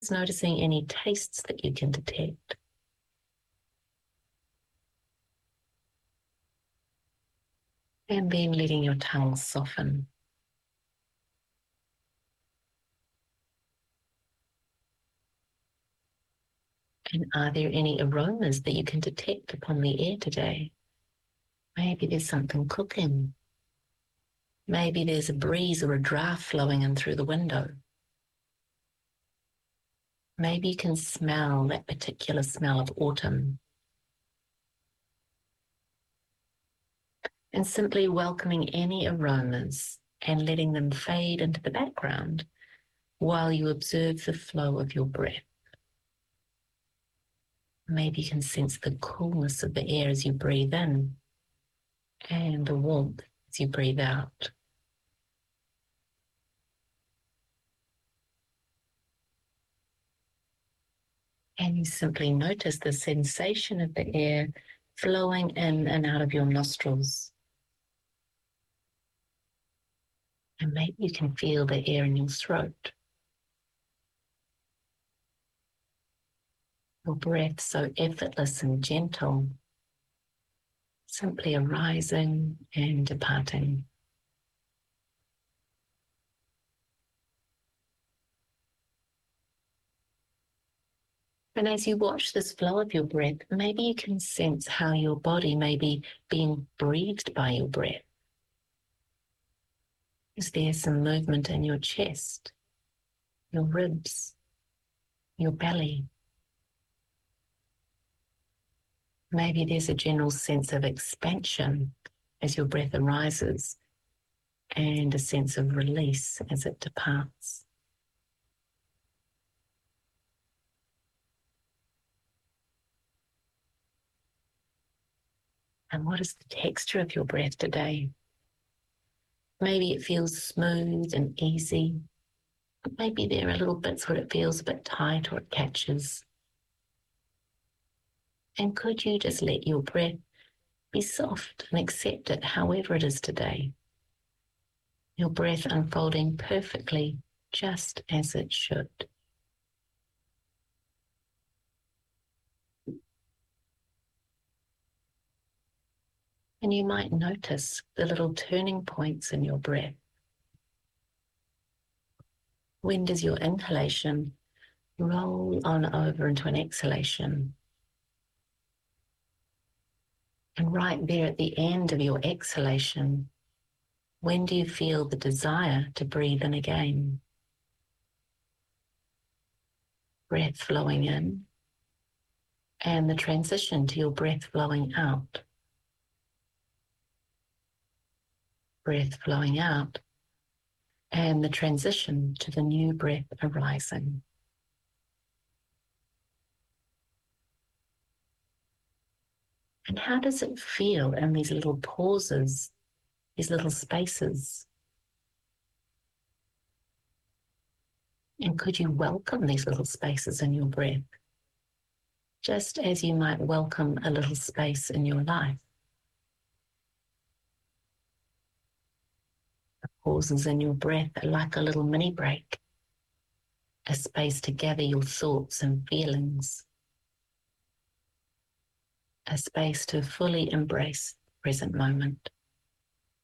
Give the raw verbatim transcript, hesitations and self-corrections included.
noticing any tastes that you can detect. And then letting your tongue soften. And are there any aromas that you can detect upon the air today? Maybe there's something cooking. Maybe there's a breeze or a draft flowing in through the window. Maybe you can smell that particular smell of autumn. And simply welcoming any aromas and letting them fade into the background while you observe the flow of your breath. Maybe you can sense the coolness of the air as you breathe in and the warmth as you breathe out. And you simply notice the sensation of the air flowing in and out of your nostrils. And maybe you can feel the air in your throat. Your breath so effortless and gentle, simply arising and departing. And as you watch this flow of your breath, maybe you can sense how your body may be being breathed by your breath. Is there some movement in your chest, your ribs, your belly? Maybe there's a general sense of expansion as your breath arises and a sense of release as it departs. And what is the texture of your breath today? Maybe it feels smooth and easy. Maybe there are little bits where it feels a bit tight or it catches. And could you just let your breath be soft and accept it however it is today? Your breath unfolding perfectly just as it should. And you might notice the little turning points in your breath. When does your inhalation roll on over into an exhalation? And right there at the end of your exhalation, when do you feel the desire to breathe in again? Breath flowing in and the transition to your breath flowing out. Breath flowing out and the transition to the new breath arising. And how does it feel in these little pauses, these little spaces? And could you welcome these little spaces in your breath, just as you might welcome a little space in your life? The pauses in your breath are like a little mini break, a space to gather your thoughts and feelings, a space to fully embrace the present moment.